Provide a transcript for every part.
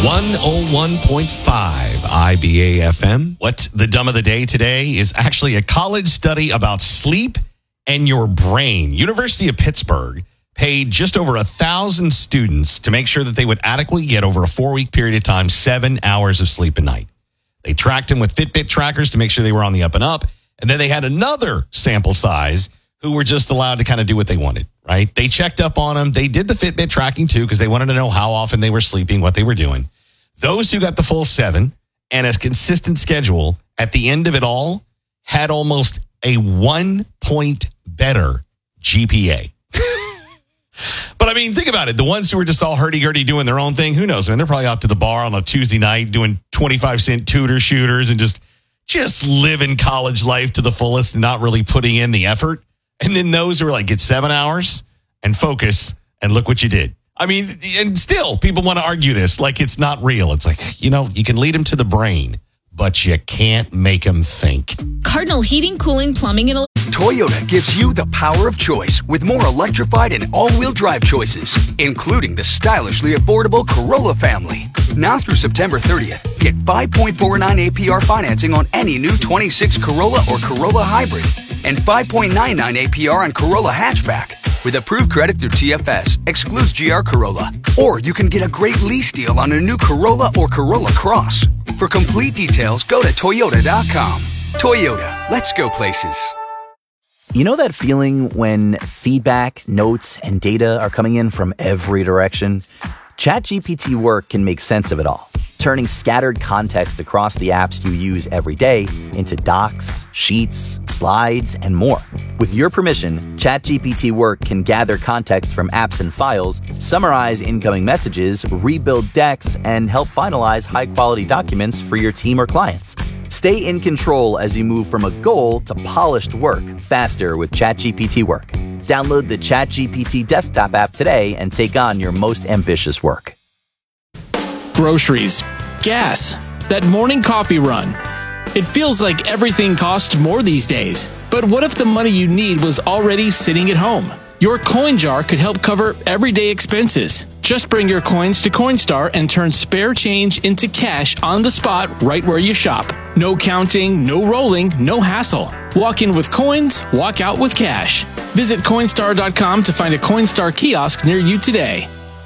101.5 IBA FM. What the dumb of the day today is actually a college study about sleep and your brain. University of Pittsburgh paid just over 1,000 students to make sure that they would adequately get over a 4-week period of time 7 hours of sleep a night. They tracked them with Fitbit trackers to make sure they were on the up and up. And then they had another sample size who were just allowed to kind of do what they wanted, right? They checked up on them. They did the Fitbit tracking too because they wanted to know how often they were sleeping, what they were doing. Those who got the full 7 and a consistent schedule at the end of it all had almost a 1 point better GPA. But I mean, think about it. The ones who were just all hurdy-gurdy doing their own thing, who knows? I mean, they're probably out to the bar on a Tuesday night doing 25-cent tutor shooters and just living college life to the fullest and not really putting in the effort. And then those who are like, get 7 hours and focus and look what you did. I mean, and still people want to argue this like it's not real. It's like, you can lead them to the brain, but you can't make them think. Cardinal Heating, Cooling, Plumbing, and Toyota gives you the power of choice with more electrified and all-wheel drive choices, including the stylishly affordable Corolla family. Now through September 30th, get 5.49 APR financing on any new 26 Corolla or Corolla Hybrid and 5.99 APR on Corolla Hatchback. With approved credit through TFS, excludes GR Corolla. Or you can get a great lease deal on a new Corolla or Corolla Cross. For complete details, go to Toyota.com. Toyota, let's go places. You know that feeling when feedback, notes, and data are coming in from every direction? ChatGPT Work can make sense of it all, turning scattered context across the apps you use every day into docs, sheets, slides, and more. With your permission, ChatGPT Work can gather context from apps and files, summarize incoming messages, rebuild decks, and help finalize high-quality documents for your team or clients. Stay in control as you move from a goal to polished work faster with ChatGPT Work. Download the ChatGPT desktop app today and take on your most ambitious work. Groceries, gas, that morning coffee run. It feels like everything costs more these days. But what if the money you need was already sitting at home? Your coin jar could help cover everyday expenses. Just bring your coins to Coinstar and turn spare change into cash on the spot right where you shop. No counting, no rolling, no hassle. Walk in with coins, walk out with cash. Visit Coinstar.com to find a Coinstar kiosk near you today.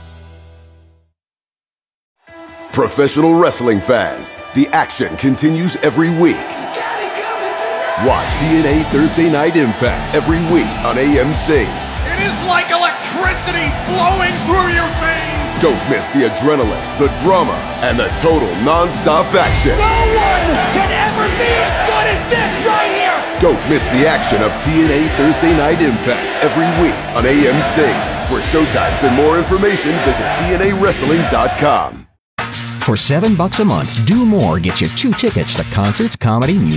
Professional wrestling fans, the action continues every week. Watch TNA Thursday Night Impact every week on AMC. It is like electricity flowing through your veins. Don't miss the adrenaline, the drama, and the total non-stop action. No one can ever be as good as this right here. Don't miss the action of TNA Thursday Night Impact every week on AMC. For showtimes and more information, visit TNAWrestling.com. For $7 a month, Do More gets you 2 tickets to concerts, comedy, music,